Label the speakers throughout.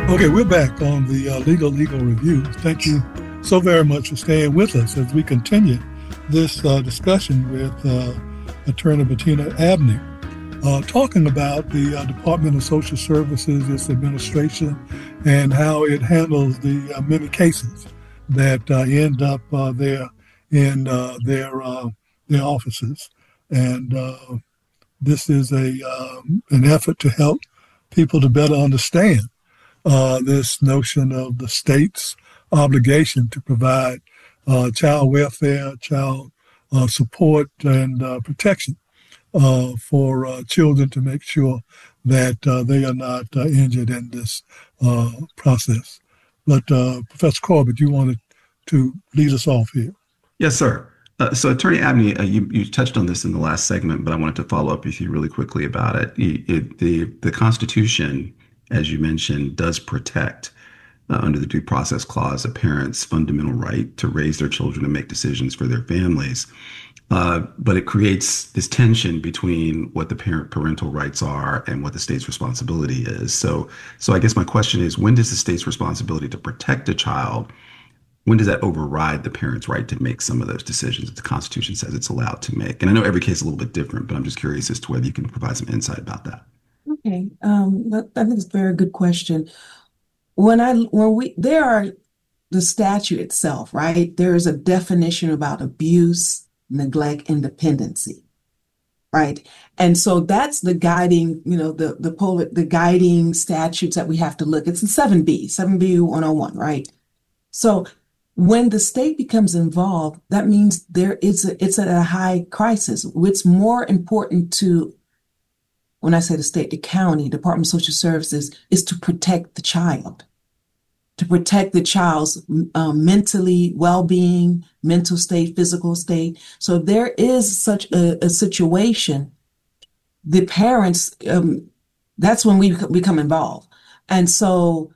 Speaker 1: Okay, we're back on the Legal Review. Thank you so very much for staying with us as we continue this discussion with Attorney Bettina Abney, talking about the Department of Social Services, its administration, and how it handles the many cases that end up there in their offices. And this is an effort to help people to better understand this notion of the state's obligation to provide child welfare, child support, and protection for children to make sure that they are not injured in this process. But Professor Corbett, you wanted to lead us off here.
Speaker 2: Yes, sir. So, Attorney Abney, you touched on this in the last segment, but I wanted to follow up with you really quickly about it. The Constitution, as you mentioned, does protect, under the Due Process Clause, a parent's fundamental right to raise their children and make decisions for their families. But it creates this tension between what the parental rights are and what the state's responsibility is. So I guess my question is, when does the state's responsibility to protect a child, when does that override the parent's right to make some of those decisions that the Constitution says it's allowed to make? And I know every case is a little bit different, but I'm just curious as to whether you can provide some insight about that.
Speaker 3: Okay, I think it's a very good question. The statute itself, right? There is a definition about abuse, neglect, and dependency, right? And so that's the guiding, the guiding statutes that we have to look. It's in 7B 101, right? So when the state becomes involved, that means it's at a high crisis. It's more important to, when I say the state, the county, Department of Social Services, is to protect the child, to protect the child's mentally well-being, mental state, physical state. So if there is such a situation, the parents, that's when we become involved. And so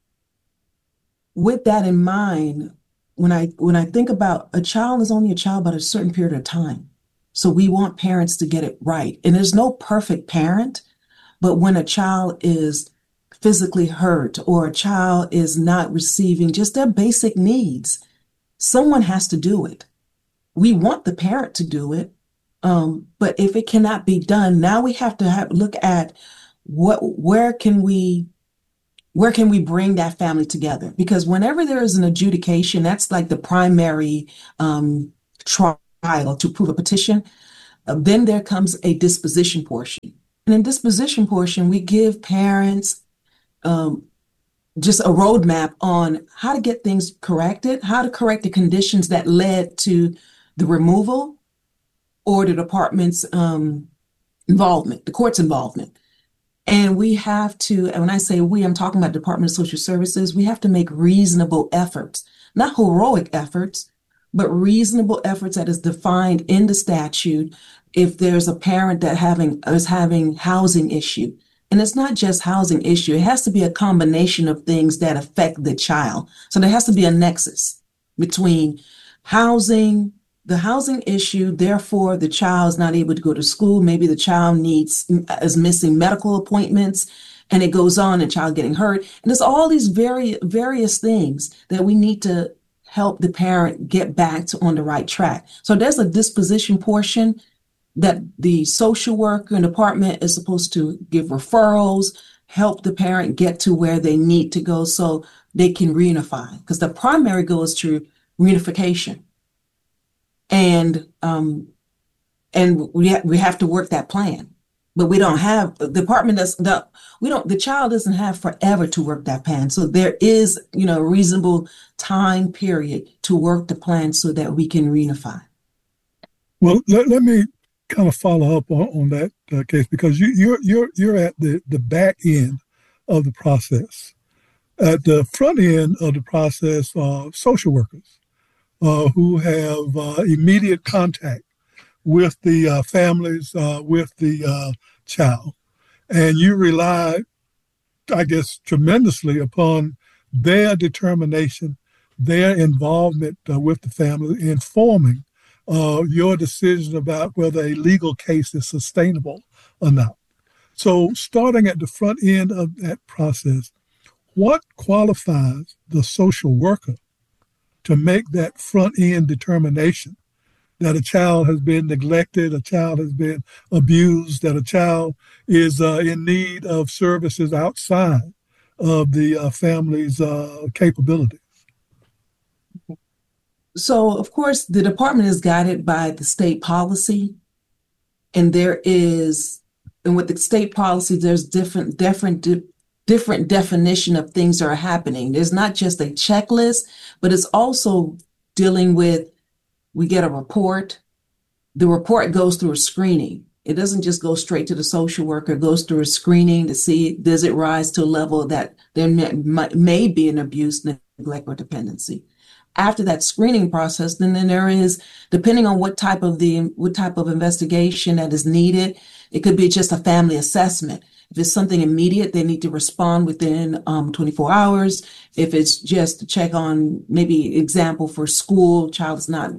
Speaker 3: with that in mind, when I think about a child is only a child about a certain period of time. So we want parents to get it right. And there's no perfect parent, but when a child is physically hurt or a child is not receiving just their basic needs, someone has to do it. We want the parent to do it. But if it cannot be done, now we have to look at where can we bring that family together? Because whenever there is an adjudication, that's like the primary trial to prove a petition. Then there comes a disposition portion. And in disposition portion, we give parents just a roadmap on how to get things corrected, how to correct the conditions that led to the removal or the department's involvement, the court's involvement. And we have to, and when I say we, I'm talking about Department of Social Services, we have to make reasonable efforts, not heroic efforts, but reasonable efforts that is defined in the statute. If there's a parent that is having housing issue, and it's not just housing issue, it has to be a combination of things that affect the child. So there has to be a nexus between the housing issue, therefore the child's not able to go to school. Maybe the child is missing medical appointments, and it goes on, and child getting hurt. And there's all these various things that we need to help the parent get back on the right track. So there's a disposition portion that the social worker and department is supposed to give referrals, help the parent get to where they need to go so they can reunify. Because the primary goal is to reunification. And we have to work that plan. But we don't have, the department the child doesn't have forever to work that plan. So there is, a reasonable time period to work the plan so that we can reunify.
Speaker 1: Well, let me kind of follow up on that case, because you're at the back end of the process. At the front end of the process are social workers who have immediate contact with the families, with the child. And you rely, I guess, tremendously upon their determination, their involvement with the family in forming your decision about whether a legal case is sustainable or not. So starting at the front end of that process, What qualifies the social worker to make that front end determination that a child has been neglected, a child has been abused, that a child is in need of services outside of the family's capabilities?
Speaker 3: So, of course, the department is guided by the state policy, and with the state policy, there's different definition of things that are happening. There's not just a checklist, but it's also dealing with, we get a report. The report goes through a screening. It doesn't just go straight to the social worker. It goes through a screening to see, does it rise to a level that there may be an abuse, neglect, or dependency. After that screening process, then there is, depending on what type of investigation that is needed, it could be just a family assessment. If it's something immediate, they need to respond within 24 hours. If it's just to check on, maybe example for school, child is not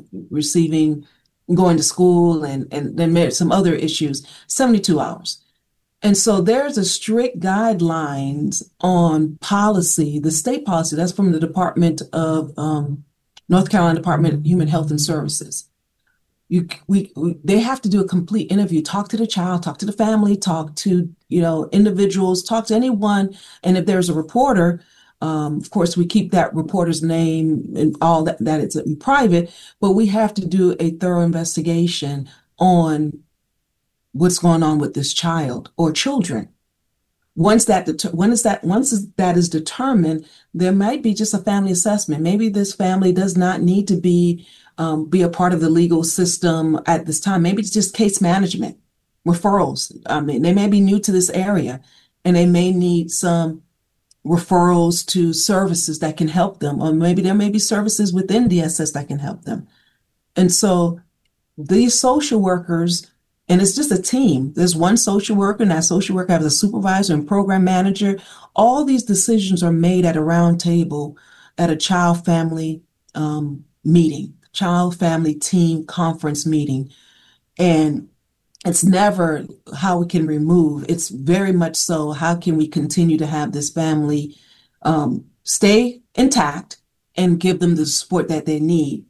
Speaker 3: going to school, and then there's some other issues, 72 hours. And so there's a strict guidelines on policy, the state policy, that's from the Department of North Carolina Department of Human Health and Services. They have to do a complete interview, talk to the child, talk to the family, talk to, individuals, talk to anyone. And if there's a reporter, of course, we keep that reporter's name and all that it's in private, but we have to do a thorough investigation on what's going on with this child or children. Once that is determined, there might be just a family assessment. Maybe this family does not need to be a part of the legal system at this time. Maybe it's just case management, referrals. I mean, they may be new to this area, and they may need some referrals to services that can help them, or maybe there may be services within DSS that can help them. And so these social workers, and it's just a team. There's one social worker, and that social worker has a supervisor and program manager. All these decisions are made at a round table at a child family meeting, child family team conference meeting. And it's never how we can remove. It's very much so, how can we continue to have this family stay intact and give them the support that they need.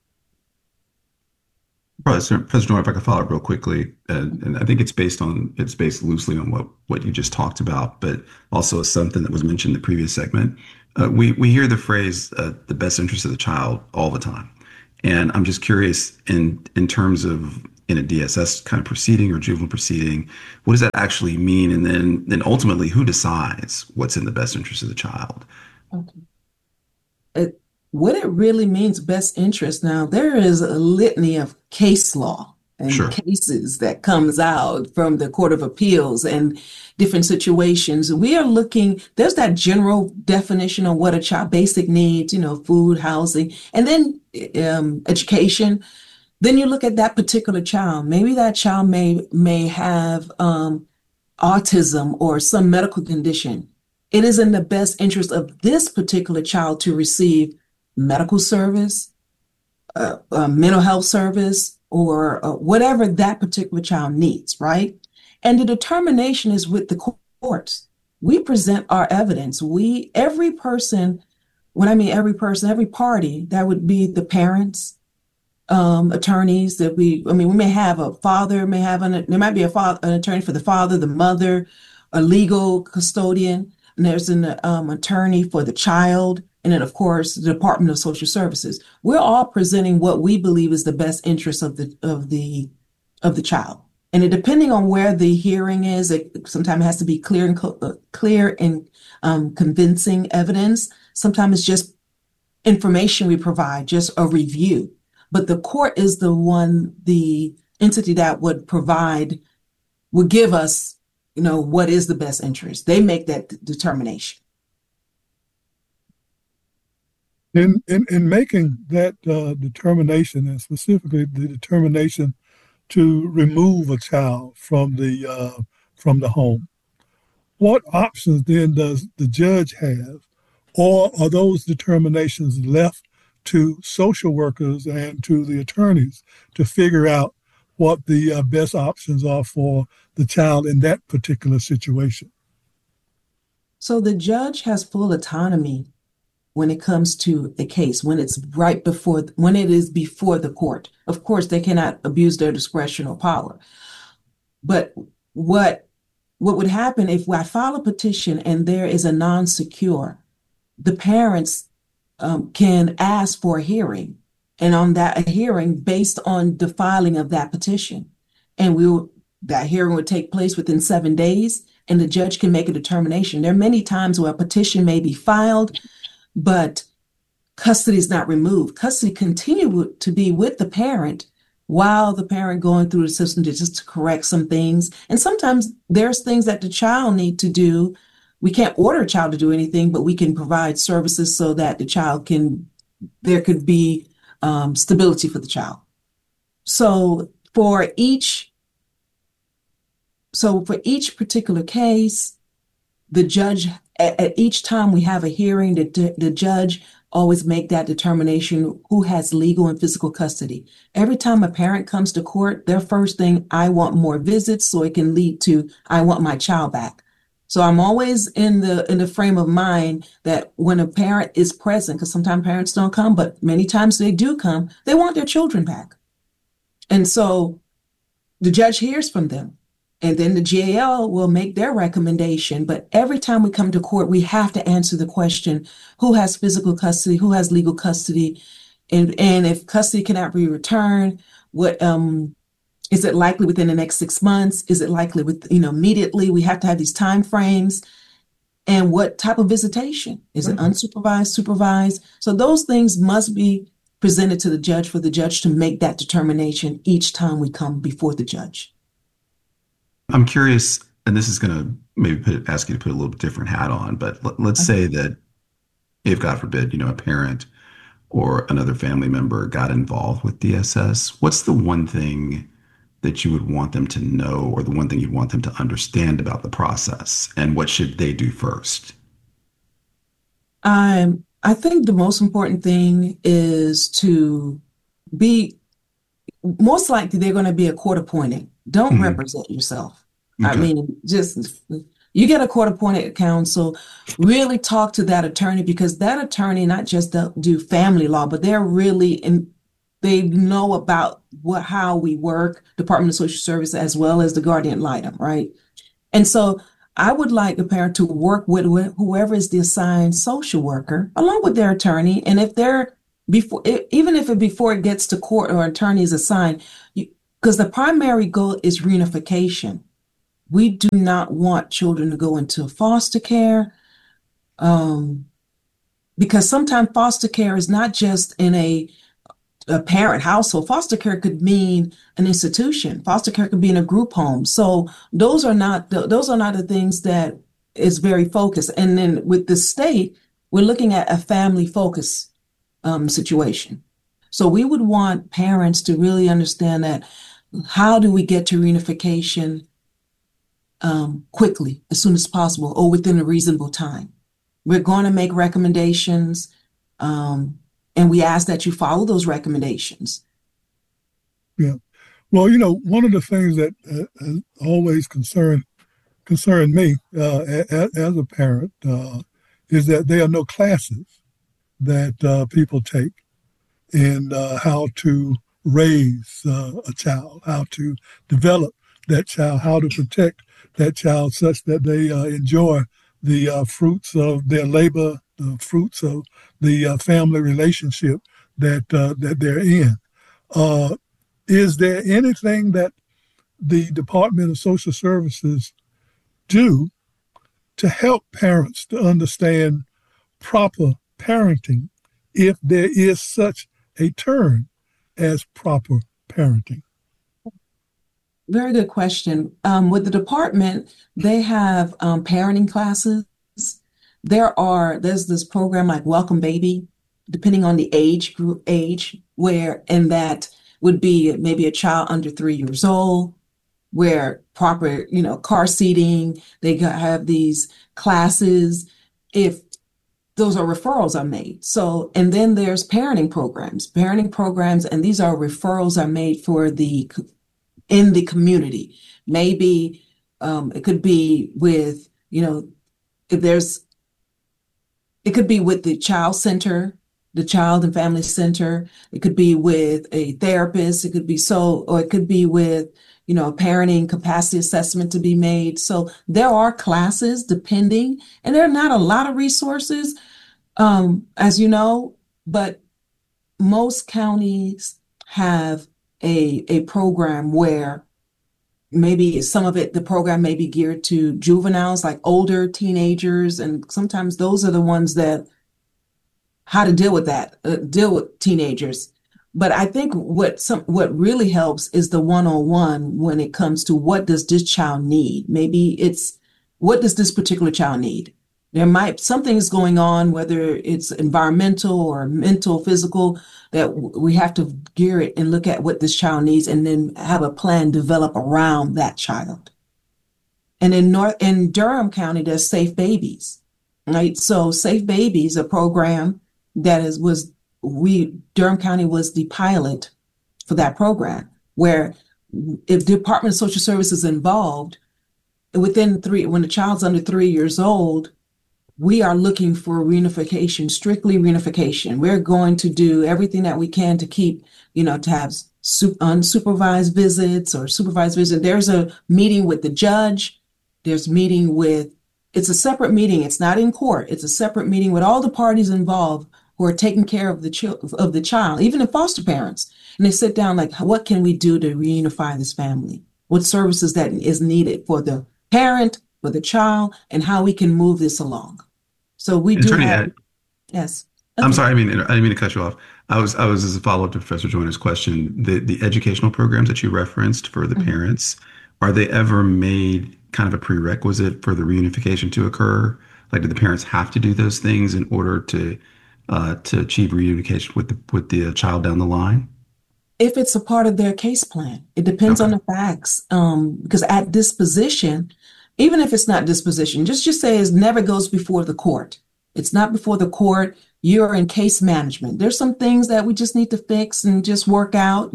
Speaker 2: President Norton, if I could follow up real quickly, and I think it's based loosely on what you just talked about, but also something that was mentioned in the previous segment. We hear the phrase "the best interest of the child" all the time, and I'm just curious in terms of in a DSS kind of proceeding or juvenile proceeding, what does that actually mean, and then ultimately who decides what's in the best interest of the child?
Speaker 3: Okay. What it really means, best interest. Now, there is a litany of case law and cases that comes out from the Court of Appeals and different situations. We are looking, there's that general definition of what a child basic needs, food, housing, and then education. Then you look at that particular child. Maybe that child may have autism or some medical condition. It is in the best interest of this particular child to receive medical service, mental health service, or whatever that particular child needs, right? And the determination is with the courts. We present our evidence. Every party, that would be the parents, attorneys we may have a father, there might be an attorney for the father, the mother, a legal custodian, and there's an attorney for the child. And then, of course, the Department of Social Services. We're all presenting what we believe is the best interest of the child. And depending on where the hearing is, sometimes it has to be clear and convincing evidence. Sometimes it's just information we provide, just a review. But the court is the entity that would give us, what is the best interest. They make that determination.
Speaker 1: In making that determination, and specifically the determination to remove a child from the home, what options then does the judge have, or are those determinations left to social workers and to the attorneys to figure out what the best options are for the child in that particular situation?
Speaker 3: So the judge has full autonomy when it comes to a case, when when it is before the court. Of course, they cannot abuse their discretion or power. But what would happen if I file a petition and there is a non-secure, the parents can ask for a hearing, and on that a hearing based on the filing of that petition, and that hearing would take place within 7 days, and the judge can make a determination. There are many times where a petition may be filed, but custody is not removed. Custody continue to be with the parent while the parent going through the system just to correct some things. And sometimes there's things that the child need to do. We can't order a child to do anything, but we can provide services so that there could be stability for the child. So for each particular case, the judge, at each time we have a hearing, the judge always make that determination who has legal and physical custody. Every time a parent comes to court, their first thing, I want more visits so it can lead to, I want my child back. So I'm always in the frame of mind that when a parent is present, because sometimes parents don't come, but many times they do come, they want their children back. And so the judge hears from them. And then the GAL will make their recommendation. But every time we come to court, we have to answer the question, who has physical custody, who has legal custody? And if custody cannot be returned, what is it likely within the next 6 months? Is it likely immediately? We have to have these time frames. And what type of visitation? Is it unsupervised, supervised? So those things must be presented to the judge for the judge to make that determination each time we come before the judge.
Speaker 2: I'm curious, and this is going to maybe ask you to put a little different hat on, but let's say that if, God forbid, a parent or another family member got involved with DSS, what's the one thing that you would want them to know, or the one thing you'd want them to understand about the process, and what should they do first?
Speaker 3: I think the most important thing is to be, most likely they're going to be a court appointed. Don't represent yourself. Okay. I mean, just you get a court-appointed counsel, really talk to that attorney, because that attorney not just do family law, but they know about how we work, Department of Social Services, as well as the guardian ad litem, right? And so I would like the parent to work with whoever is the assigned social worker, along with their attorney. And if before it gets to court or attorney is assigned, because the primary goal is reunification. We do not want children to go into foster care, because sometimes foster care is not just in a parent household. Foster care could mean an institution. Foster care could be in a group home. So those are not the things that is very focused. And then with the state, we're looking at a family focus situation. So we would want parents to really understand that, how do we get to reunification quickly, as soon as possible, or within a reasonable time? We're going to make recommendations, and we ask that you follow those recommendations.
Speaker 1: Yeah. Well, one of the things that has always concerned me as a parent is that there are no classes that people take in how to raise a child, how to develop that child, how to protect that child such that they enjoy the fruits of their labor, the fruits of the family relationship that they're in. Is there anything that the Department of Social Services do to help parents to understand proper parenting, if there is such a term as proper parenting?
Speaker 3: Very good question. With the department, they have parenting classes. There's this program like Welcome Baby, depending on the age, and that would be maybe a child under 3 years old, where proper, car seating, they have these classes. If those are referrals are made. So, and then there's parenting programs, and these are referrals are made in the community. Maybe it could be with, it could be with the child center, the child and family center. It could be with a therapist. It could be or it could be with, a parenting capacity assessment to be made. So there are classes depending, and there are not a lot of resources, as you know, but most counties have a program where maybe some of it, the program may be geared to juveniles, like older teenagers. And sometimes those are the ones that, how to deal with deal with teenagers. But I think what really helps is the one-on-one when it comes to what does this child need? Maybe it's, what does this particular child need? Something is going on, whether it's environmental or mental, physical, that we have to gear it and look at what this child needs and then have a plan develop around that child. And in Durham County, there's Safe Babies, right? So Safe Babies, a program that Durham County was the pilot for that program, where if the Department of Social Services is involved, when the child's under 3 years old, we are looking for reunification, strictly reunification. We're going to do everything that we can to keep, to have unsupervised visits or supervised visits. There's a meeting with the judge. It's a separate meeting. It's not in court. It's a separate meeting with all the parties involved who are taking care of the child, even the foster parents. And they sit down like, what can we do to reunify this family? What services that is needed for the parent, for the child, and how we can move this along. So we do have, yes. Okay.
Speaker 2: I'm sorry, I didn't mean to cut you off. I was as a follow-up to Professor Joyner's question, the educational programs that you referenced for the parents, are they ever made kind of a prerequisite for the reunification to occur? Like, do the parents have to do those things in order to achieve reunification with the child down the line?
Speaker 3: If it's a part of their case plan, it depends on the facts. Because at disposition, even if it's not disposition, just say it never goes before the court. It's not before the court. You're in case management. There's some things that we just need to fix and just work out,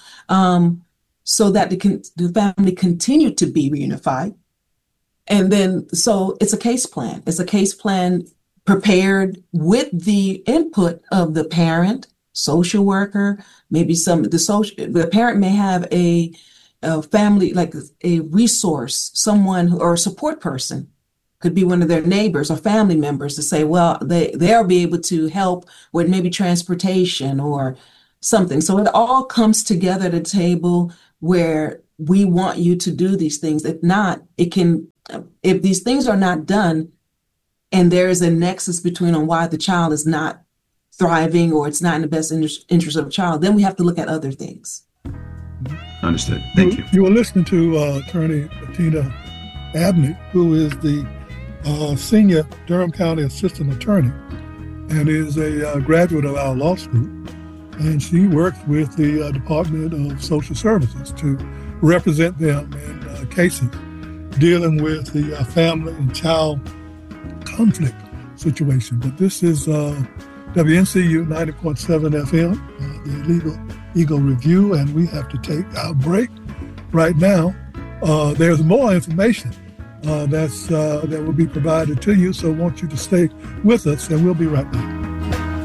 Speaker 3: so that the family continue to be reunified. And then, so it's a case plan. It's a case plan prepared with the input of the parent, social worker, maybe the parent may have a family, like a resource, someone or a support person, could be one of their neighbors or family members, to say, well, they'll be able to help with maybe transportation or something. So it all comes together at a table where we want you to do these things. If not, if these things are not done and there is a nexus between on why the child is not thriving or it's not in the best interest of the child, then we have to look at other things.
Speaker 2: Understood. Thank you.
Speaker 1: You were listening to Attorney Bettina Abney, who is the senior Durham County Assistant Attorney and is a graduate of our law school. And she works with the Department of Social Services to represent them in cases dealing with the family and child conflict situation. But this is WNCU 90.7 FM, the Legal Eagle Review, and we have to take our break right now. There's more information that will be provided to you, so I want you to stay with us, and we'll be right back.